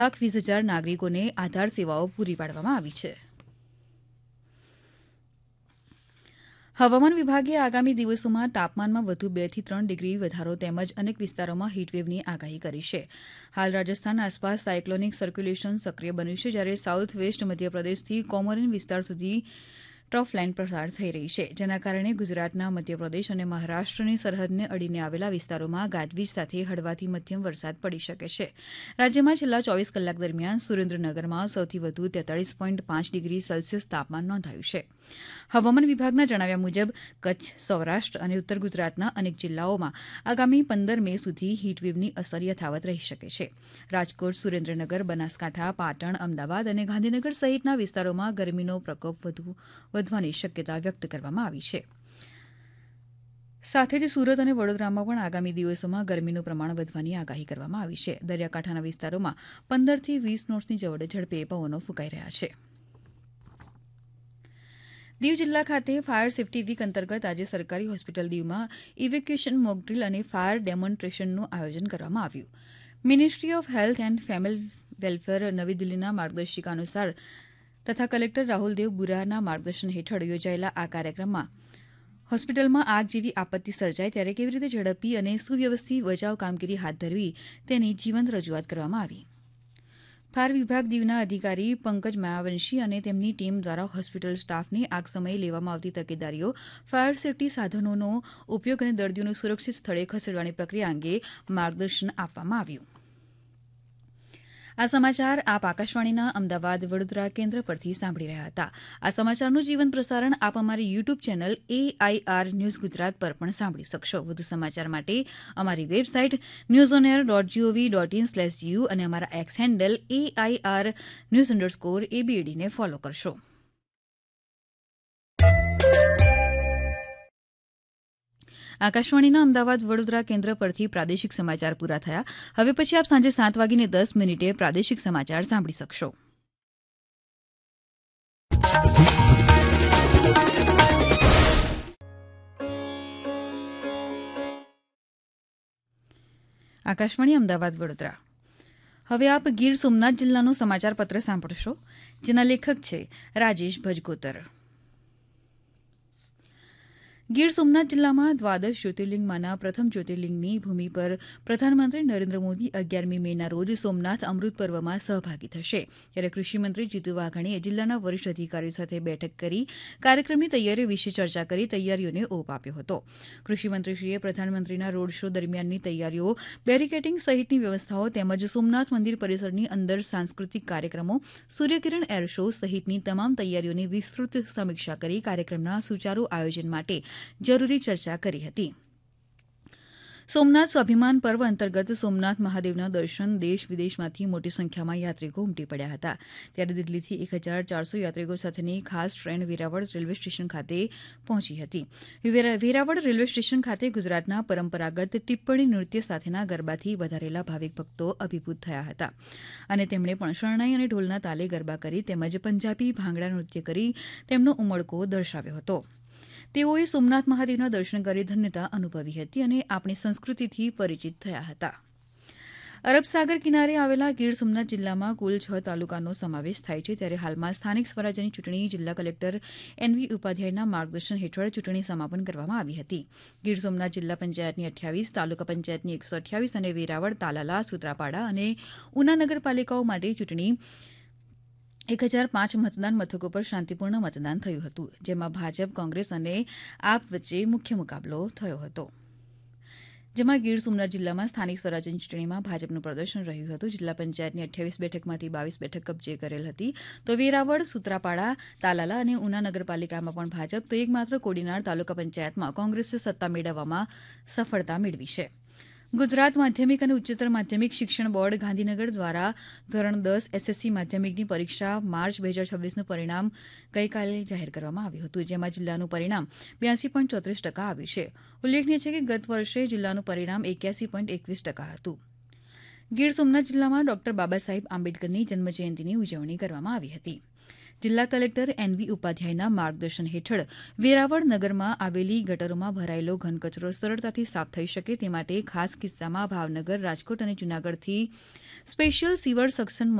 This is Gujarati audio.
1,20,000 નાગરિકોને આધાર સેવાઓ પૂરી પાડવામાં આવી છે. હવામાન વિભાગે આગામી દિવસોમાં તાપમાનમાં વધુ 2 થી 3 ડિગ્રી વધારો તેમજ અનેક વિસ્તારોમાં હીટવેવની આગાહી કરી છે. હાલ રાજસ્થાન આસપાસ સાયક્લોનિક સર્ક્યુલેશન સક્રિય બન્યું છે, જ્યારે સાઉથ વેસ્ટ મધ્યપ્રદેશથી કોમોરિન વિસ્તાર સુધી ટ્રફ લાઇન પસાર થઈ રહી છે, જેના કારણે ગુજરાતના મધ્યપ્રદેશ અને મહારાષ્ટ્રની સરહદને અડીને આવેલા વિસ્તારોમાં ગાજવીજ સાથે હળવાથી મધ્યમ વરસાદ પડી શકે છે. રાજ્યમાં છેલ્લા 24 કલાક દરમિયાન સુરેન્દ્રનગરમાં સૌથી વધુ 43.5 ડિગ્રી સેલ્સિયસ તાપમાન નોંધાયું છે. હવામાન વિભાગના જણાવ્યા મુજબ કચ્છ, સૌરાષ્ટ્ર અને ઉત્તર ગુજરાતના અનેક જિલ્લાઓમાં આગામી 15 મે સુધી હીટવેવની અસર યથાવત રહી શકે છે. રાજકોટ, સુરેન્દ્રનગર, બનાસકાંઠા, પાટણ, અમદાવાદ અને ગાંધીનગર સહિતના વિસ્તારોમાં ગરમીનો પ્રકોપ વધવાની શક્યતા વ્યક્ત કરવામાં આવી છે. સાથે જ સુરત અને વડોદરામાં પણ આગામી દિવસોમાં ગરમીનું પ્રમાણ વધવાની આગાહી કરવામાં આવી છે. દરિયાકાંઠાના વિસ્તારોમાં 15 થી 20 નોટ્સની ઝડપે પવનો ફૂંકાઈ રહ્યા છે. દીવ જિલ્લા ખાતે ફાયર સેફટી વીક અંતર્ગત આજે સરકારી હોસ્પિટલ દીવમાં ઇવેક્યુએશન મોકડ્રીલ અને ફાયર ડેમોન્સ્ટ્રેશનનું આયોજન કરવામાં આવ્યું. Ministry of health and family welfare નવી દિલ્હીના માર્ગદર્શિકા અનુસાર તથા કલેક્ટર રાહુલદેવ બુરાના માર્ગદર્શન હેઠળ યોજાયેલા આ કાર્યક્રમમાં હોસ્પિટલમાં આગ જેવી આપત્તિ સર્જાય ત્યારે કેવી રીતે ઝડપી અને સુવ્યવસ્થિત બચાવ કામગીરી હાથ ધરવી તેની જીવંત રજૂઆત કરવામાં આવી. ફાયર વિભાગ દીવના અધિકારી પંકજ માયાવંશી અને તેમની ટીમ દ્વારા હોસ્પિટલ સ્ટાફને આગ સમયે લેવામાં આવતી તકેદારીઓ, ફાયર સેફટી સાધનોનો ઉપયોગ અને દર્દીઓને સુરક્ષિત સ્થળે ખસેડવાની પ્રક્રિયા અંગે માર્ગદર્શન આપવામાં આવ્યું. આ સમાચાર આપ આકાશવાણીના અમદાવાદ વડોદરા કેન્દ્ર પરથી સાંભળી રહ્યા હતા. આ સમાચારનું જીવંત પ્રસારણ આપ અમારી YouTube channel AIR news Gujarat પર પણ સાંભળી શકશો. વધુ સમાચાર માટે અમારી વેબસાઇટ newsonair.gov.in/du અને અમારા એક્સ હેન્ડલ AIR_news_ABAD ને ફોલો કરશો. આકાશવાણીના અમદાવાદ વડોદરા કેન્દ્ર પરથી પ્રાદેશિક સમાચાર પૂરા થયા. હવે પછી આપ સાંજે 7:10 પ્રાદેશિક સમાચાર સાંભળી શકશો. આકાશવાણી અમદાવાદ વડોદરા. હવે આપ ગીર સોમનાથ જિલ્લાનું સમાચાર પત્ર સાંભળશો, જેના લેખક છે રાજેશ ભજકોતર. ગીર સોમનાથ જિલ્લામાં દ્વાદશ જ્યોતિર્લિંગમાંના પ્રથમ જ્યોતિર્લિંગની ભૂમિ પર પ્રધાનમંત્રી નરેન્દ્ર મોદી 11મી મેના રોજ સોમનાથ અમૃત પર્વમાં સહભાગી થશે. ત્યારે કૃષિમંત્રી જીતુ વાઘાણીએ જિલ્લાના વરિષ્ઠ અધિકારીઓ સાથે બેઠક કરી કાર્યક્રમની તૈયારીઓ વિશે ચર્ચા કરી તૈયારીઓને ઓપ આપ્યો હતો. કૃષિમંત્રીશ્રીએ પ્રધાનમંત્રીના રોડ શો દરમિયાનની તૈયારીઓ, બેરીકેડિંગ સહિતની વ્યવસ્થાઓ તેમજ સોમનાથ મંદિર પરિસરની અંદર સાંસ્કૃતિક કાર્યક્રમો, સૂર્યકિરણ એર શો સહિતની તમામ તૈયારીઓની વિસ્તૃત સમીક્ષા કરી કાર્યક્રમના સુચારુ આયોજન માટે જરૂરી ચર્ચા કરી હતી. સોમનાથ સ્વાભિમાન પર્વ અંતર્ગત સોમનાથ મહાદેવના દર્શન દેશ વિદેશમાંથી મોટી સંખ્યામાં યાત્રિકો ઉમટી પડ્યા હતા. ત્યારે દિલ્હીથી 1,400 યાત્રિકો સાથેની ખાસ ટ્રેન વેરાવળ રેલવે સ્ટેશન ખાતે પહોંચી હતી. વેરાવળ રેલવે સ્ટેશન ખાતે ગુજરાતના પરંપરાગત ટિપ્પણી નૃત્ય સાથેના ગરબાથી વધારેલા ભાવિક ભક્તો અભિભૂત થયા હતા અને તેમણે પણ શરણાઈ અને ઢોલના તાલે ગરબા કરી તેમજ પંજાબી ભાંગડા નૃત્ય કરી તેમનો ઉમળકો દર્શાવ્યો હતો. તેઓએ સોમનાથ મહાદેવના દર્શન કરી ધન્યતા અનુભવી હતી અને આપણી સંસ્કૃતિથી પરિચિત થયા હતા. અરબ સાગર કિનારે આવેલા ગીર સોમનાથ જિલ્લામાં કુલ 6 તાલુકાનો સમાવેશ થાય છે. ત્યારે હાલમાં સ્થાનિક સ્વરાજ્યની ચૂંટણી જિલ્લા કલેક્ટર NV ઉપાધ્યાયના માર્ગદર્શન હેઠળ ચૂંટણી સમાપન કરવામાં આવી હતી. ગીર સોમનાથ જિલ્લા પંચાયતની 28, તાલુકા પંચાયતની 128 અને વેરાવળ, તાલાલા, સૂત્રાપાડા અને ઉના નગરપાલિકાઓ માટે ચૂંટણી 1005 મતદાન મથકો પર શાંતિપૂર્ણ મતદાન થયું હતું, જેમાં ભાજપ, કોંગ્રેસ અને આપ વચ્ચે મુખ્ય મુકાબલો થયો હતો. જેમાં ગીર સોમનાથ જિલ્લામાં સ્થાનિક સ્વરાજ્યની ચૂંટણીમાં ભાજપનું પ્રદર્શન રહ્યું હતું. જિલ્લા પંચાયતની 28 બેઠકમાંથી 22 બેઠક કબજે કરેલ હતી, તો વેરાવળ, સૂત્રાપાડા, તાલાલા અને ઉના નગરપાલિકામાં પણ ભાજપ, તો એકમાત્ર કોડીનાર તાલુકા પંચાયતમાં કોંગ્રેસે સત્તા મેળવવામાં સફળતા મેળવી છે. ગુજરાત માધ્યમિક અને ઉચ્ચતર માધ્યમિક શિક્ષણ બોર્ડ ગાંધીનગર દ્વારા ધોરણ 10 SSC માધ્યમિકની પરીક્ષા માર્ચ 2026નું પરિણામ ગઈકાલે જાહેર કરવામાં આવ્યું હતું, જેમાં જિલ્લાનું પરિણામ 82.34% આવ્યું છે. ઉલ્લેખનીય છે કે ગત વર્ષે જિલ્લાનું પરિણામ 81.21% હતું. ગીર સોમનાથ જિલ્લામાં ડોક્ટર બાબાસાહેબ આંબેડકરની જન્મજયંતિની ઉજવણી કરવામાં આવી હતી. જિલ્લા કલેક્ટર એનવી ઉપાધ્યાયના માર્ગદર્શન હેઠળ વેરાવળ નગરમાં આવેલી ગટરોમાં ભરાયેલો ઘનકચરો સરળતાથી સાફ થઈ શકે તે માટે ખાસ કિસ્સામાં ભાવનગર રાજકોટ અને જૂનાગઢથી સ્પેશિયલ સીવર સક્શન